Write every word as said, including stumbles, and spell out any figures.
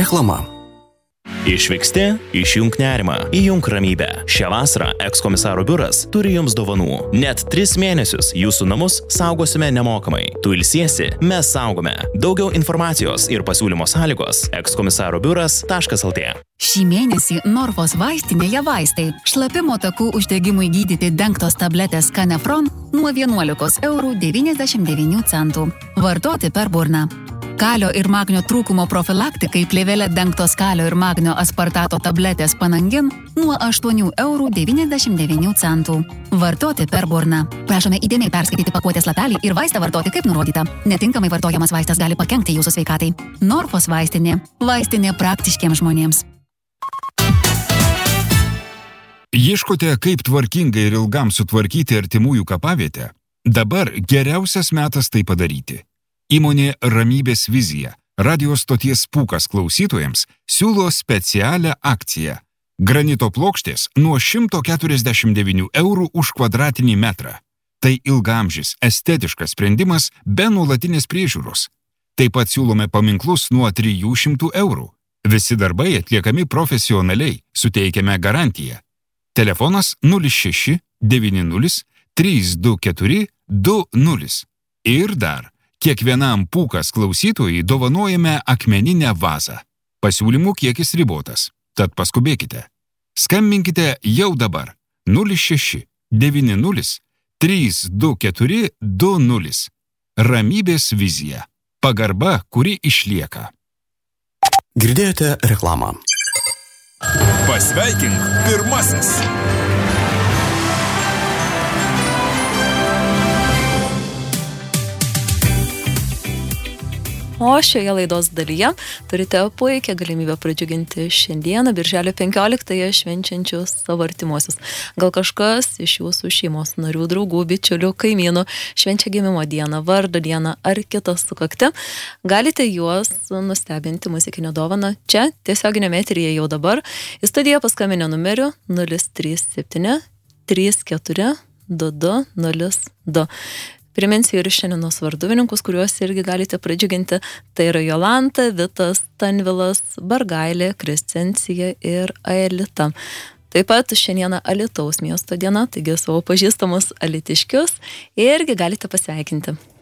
Reklama. Išvyksti, išjunk nerimą, įjunk ramybę. Šią vasarą ekskomisaro biuras turi jums dovanų. Net tris mėnesius jūsų namus saugosime nemokamai. Tu ilsiesi, mes saugome. Daugiau informacijos ir pasiūlymo sąlygos ekskomisaro biuras taškas el tė. Šį mėnesį Norfos vaistinėje vaistai. Šlapimo takų uždegimui gydyti dengtos tabletės Canefron nuo vienuolikos eurų devyniasdešimt devynių centų. Vartoti per burną. Kalio ir magnio trūkumo profilaktikai plėvelė dengtos kalio ir magnio aspartato tabletės Panangin nuo aštuonių eurų devyniasdešimt devynių centų. Vartoti per burną. Prašome įdėmiai perskaityti pakuotės lapelį ir vaistą vartoti kaip nurodyta. Netinkamai vartojamas vaistas gali pakenkti jūsų sveikatai. Norfos vaistinė. Vaistinė praktiškiems žmonėms. Ieškote, kaip tvarkingai ir ilgam sutvarkyti artimųjų kapavietę? Dabar geriausias metas tai padaryti. Įmonė Ramybės vizija, radio stoties Pūkas klausytojams, siūlo specialią akciją. Granito plokštės nuo šimto keturiasdešimt devynių eurų už kvadratinį metrą. Tai ilgaamžis, estetiškas sprendimas be nuolatinės priežiūros. Taip pat siūlome paminklus nuo trijų šimtų eurų. Visi darbai atliekami profesionaliai, suteikiame garantiją. Telefonas nulis šeši devyni nulis trys du keturi du nulis. Ir dar. Kiekvienam Pūkas klausytojui dovanojame akmeninę vazą. Pasiūlymų kiekis ribotas, tad paskubėkite. Skambinkite jau dabar nulis šeši devyni nulis trys du keturi du nulis. Ramybės vizija. Pagarba, kuri išlieka. Girdėjote reklamą. Pasveikink pirmasis. O šioje laidos dalyje turite puikią galimybę pradžiuginti šiandieną, birželio penkioliktąją, švenčiančius savo artimuosius. Gal kažkas iš jūsų šeimos narių, draugų, bičiulių, kaimynų švenčia gimimo dieną, vardo dieną ar kitą sukaktį. Galite juos nustebinti muzikinę dovaną čia, tiesioginėme eteryje jau dabar. Į studiją paskambinę numeriu nulis trys septyni trys keturi du du nulis du. Priminsiu ir šiandienos varduvininkus, kuriuos irgi galite pradžiuginti. Tai yra Jolanta, Vitas, Tanvilas, Bargailė, Kriscencija ir Aelita. Taip pat šiandieną Alytaus miesto diena, taigi savo pažįstamus alytiškius irgi galite pasveikinti.